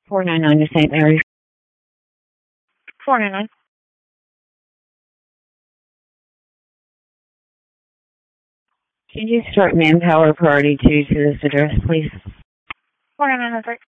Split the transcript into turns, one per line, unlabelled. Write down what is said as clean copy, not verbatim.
499 to St. Mary's.
499.
Can you start Manpower Priority 2 to this address, please?
499, that's right.